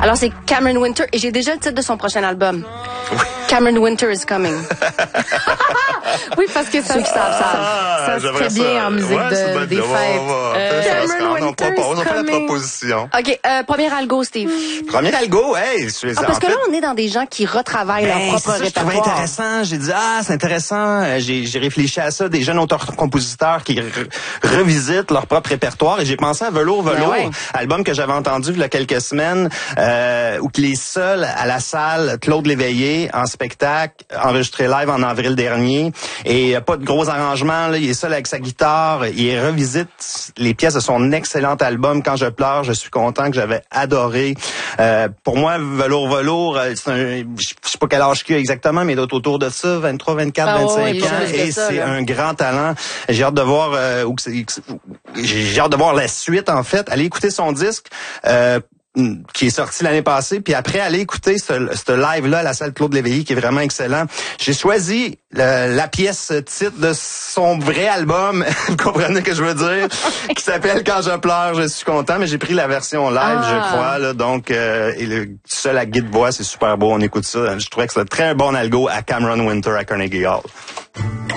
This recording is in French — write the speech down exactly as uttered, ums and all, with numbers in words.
Alors, c'est Cameron Winter, et j'ai déjà le titre de son prochain album. Oui. Cameron Winter is coming. Oui, parce que ça, Ceux qui savent, savent. Ah, ça se fait bien ça. en musique Ouais, de, ça doit des être- fêtes. on va- Euh, ça, Cameron Oscar, on Winter propose, is on fait la coming. proposition. OK, euh, premier algo, Steve. Premier algo, hey, je suis Ah, parce en que fait, là, on est dans des gens qui retravaillent ben, leur propre c'est ça que je trouvais répertoire. intéressant. J'ai dit, ah, c'est intéressant. Euh, J'ai, j'ai réfléchi à ça. Des jeunes auteurs-compositeurs qui re- revisitent leur propre répertoire. Et j'ai pensé à Velours, Velours, Ben ouais. album que j'avais entendu il y a quelques semaines, euh, où il est seul à la salle, Claude Léveillé, en spectacle, enregistré live en avril dernier. Et euh, pas de gros arrangements, là. Il est seul avec sa guitare. Il revisite les pièces de son excellent album Quand je pleure, je suis content, que j'avais adoré. Euh, pour moi, Velours, Velours, euh, c'est un, je sais pas quel âge qu'il a exactement, mais il doit être autour de ça, vingt-trois, vingt-quatre, Ah ouais, vingt-cinq il est ans. plus que Et ça, c'est là. un grand talent. J'ai hâte de voir euh, où que c'est- j'ai hâte de voir la suite, en fait. Allez écouter son disque. Euh, qui est sorti l'année passée, puis après aller écouter ce, ce live-là à la salle Claude Léveillé, qui est vraiment excellent. J'ai choisi le- la pièce titre de son vrai album, vous comprenez ce que je veux dire, qui s'appelle Quand je pleure, je suis content, mais j'ai pris la version live, Ah. je crois, là, donc, euh, et le seul à guide voix, c'est super beau, on écoute ça. Je trouvais que c'était très bon algo à Cameron Winter à Carnegie Hall.